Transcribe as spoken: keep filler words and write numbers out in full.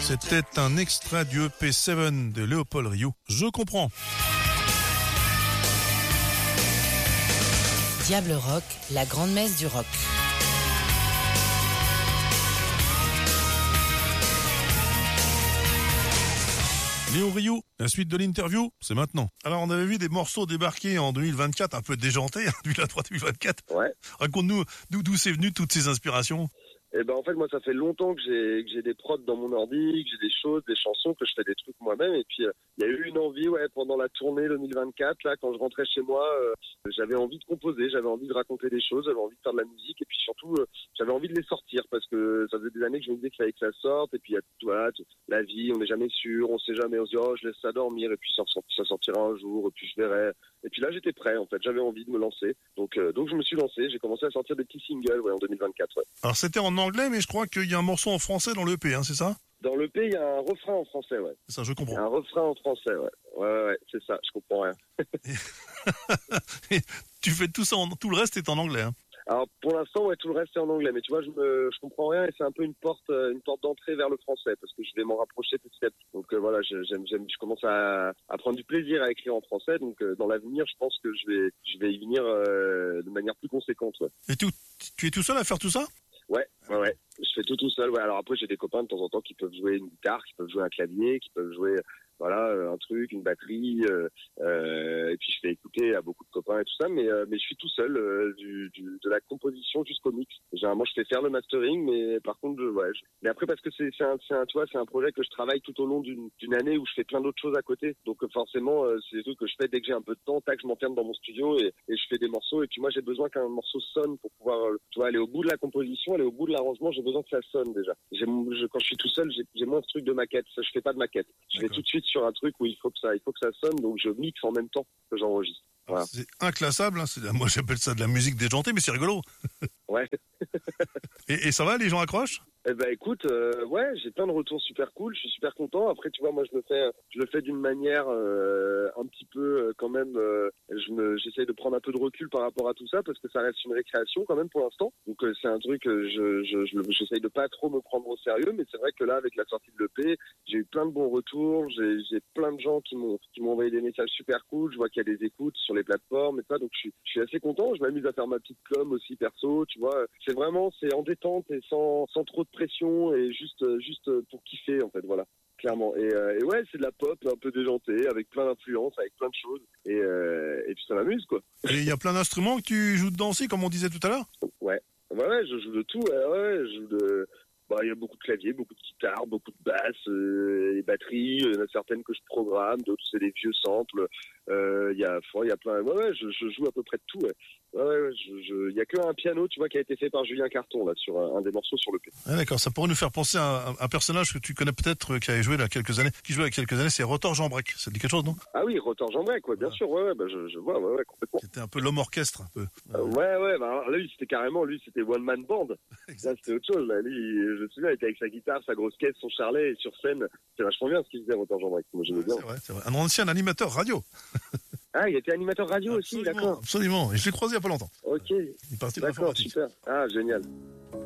C'était un extrait du E P sept de Léopold Rioux. Je comprends. Diable Rock, la grande messe du rock. Léo Rioux, la suite de l'interview, c'est maintenant. Alors, on avait vu des morceaux débarquer en deux mille vingt-quatre, un peu déjantés, hein, deux mille vingt-trois deux mille vingt-quatre. Ouais. Raconte-nous d'où, d'où c'est venu toutes ces inspirations. Eh ben en fait moi ça fait longtemps que j'ai que j'ai des prods dans mon ordi, que j'ai des choses, des chansons, que je fais des trucs moi-même et puis il euh, y a eu une envie ouais pendant la tournée deux mille vingt-quatre là quand je rentrais chez moi, euh, j'avais envie de composer, j'avais envie de raconter des choses, j'avais envie de faire de la musique et puis surtout euh, j'avais envie de les sortir parce que ça faisait des années que je me disais qu'il fallait que ça sorte et puis il y a voilà, la vie, on n'est jamais sûr, on sait jamais, on se dit oh je laisse ça dormir et puis ça, ça sortira un jour et puis je verrai. Et puis là j'étais prêt en fait, j'avais envie de me lancer. Donc euh, donc je me suis lancé, j'ai commencé à sortir des petits singles ouais en deux mille vingt-quatre ouais. Alors c'était en anglais mais je crois qu'il y a un morceau en français dans l'E P, hein, c'est ça? Dans l'E P, il y a un refrain en français, ouais. C'est ça, je comprends. Il y a un refrain en français, ouais. Ouais, ouais, ouais c'est ça, je comprends rien. Tu fais tout ça, en, tout le reste est en anglais, hein. Alors pour l'instant, ouais, tout le reste est en anglais, mais tu vois, je me, je comprends rien et c'est un peu une porte, une porte d'entrée vers le français parce que je vais m'en rapprocher petit à petit. Donc euh, voilà, je, j'aime, j'aime, je commence à, à prendre du plaisir à écrire en français. Donc euh, dans l'avenir, je pense que je vais, je vais y venir euh, de manière plus conséquente. Ouais. Et tu, tu es tout seul à faire tout ça? Ouais, ouais, ouais. Je fais tout tout seul. Ouais. Alors après, j'ai des copains de temps en temps qui peuvent jouer une guitare, qui peuvent jouer un clavier, qui peuvent jouer voilà un truc, une batterie. Euh, euh, et puis je fais écouter à beaucoup de copains et tout ça. Mais euh, mais je suis tout seul euh, du, du de la composition jusqu'au mix. Généralement, je fais faire le mastering, mais par contre, je, ouais. Je, mais après parce que c'est c'est un c'est un tu vois, c'est un projet que je travaille tout au long d'une d'une année où je fais plein d'autres choses à côté. Donc euh, forcément, euh, c'est des trucs que je fais dès que j'ai un peu de temps. Tac, je m'enferme dans mon studio et, et je fais des morceaux. Et puis moi, j'ai besoin qu'un morceau sonne pour pouvoir euh, tu vois aller au bout de la composition, aller au bout de l'arrangement. J'ai besoin que ça sonne déjà. J'ai, je, quand je suis tout seul, j'ai, j'ai moins ce truc de maquette. Ça, je fais pas de maquette. Je D'accord. vais tout de suite sur un truc où il faut que ça, il faut que ça sonne. Donc je mixe en même temps que j'enregistre. Voilà. C'est inclassable. Hein, c'est, moi, j'appelle ça de la musique déjantée, mais c'est rigolo. Ouais. et, et ça va, les gens accrochent? Eh ben écoute, euh, ouais, j'ai plein de retours super cool, je suis super content. Après, tu vois, moi je le fais, je le fais d'une manière euh, un petit peu euh, quand même. Euh, je me, j'essaye de prendre un peu de recul par rapport à tout ça parce que ça reste une récréation quand même pour l'instant. Donc euh, c'est un truc, euh, je, je, je, j'essaye de pas trop me prendre au sérieux, mais c'est vrai que là, avec la sortie de l'E P, j'ai eu plein de bons retours. J'ai, j'ai plein de gens qui m'ont, qui m'ont envoyé des messages super cool. Je vois qu'il y a des écoutes sur les plateformes et ça, donc je suis, je suis assez content. Je m'amuse à faire ma petite com aussi perso, tu vois. C'est vraiment, c'est en détente et sans, sans trop de pression et juste juste pour kiffer en fait, voilà, clairement. Et, euh, et ouais, c'est de la pop un peu déjantée avec plein d'influences, avec plein de choses et euh, et puis ça m'amuse quoi. Et il y a plein d'instruments que tu joues dedans aussi, comme on disait tout à l'heure. Ouais, ouais, ouais, je joue de tout. Ouais, ouais, je joue de bah il y a beaucoup de claviers, beaucoup de guitares, beaucoup de basses, euh, et batteries. Il y en a certaines que je programme, d'autres c'est des vieux samples. Euh, il y a, il y a plein. Ouais, ouais, je, je joue à peu près de tout. Ouais, ouais, ouais je, je, il y a que un piano, tu vois, qui a été fait par Julien Carton là sur un, un des morceaux sur le P. Ah, d'accord, ça pourrait nous faire penser à un, un personnage que tu connais peut-être, qui a joué il y a quelques années, qui jouait il y a quelques années, c'est Rotor Jean Brec. Ça te dit quelque chose, non? Ah oui, Rotor Jean Brec, ouais, bien ouais. sûr, ouais, ouais, bah je, je vois, ouais, ouais, complètement. C'était un peu l'homme orchestre, un peu. Euh, ouais, ouais, bah alors, lui c'était carrément, lui c'était one man band. Là c'était autre chose. Là, lui, je me souviens, il était avec sa guitare, sa grosse caisse, son charlet, et sur scène, c'est vachement bien ce qu'il faisait Rotor Jean Brec. Moi j'aimais bien. C'est vrai, c'est vrai. Un ancien animateur radio. Ah, il était animateur radio absolument, aussi, d'accord. Absolument, et je l'ai croisé il y a pas longtemps. Ok. Il est parti de d'accord, super. Ah, génial.